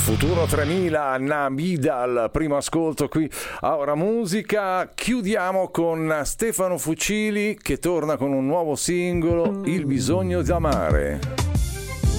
Futuro 3000, Namida al primo ascolto qui a Ora Musica. Chiudiamo con Stefano Fucili che torna con un nuovo singolo, Il bisogno di amare.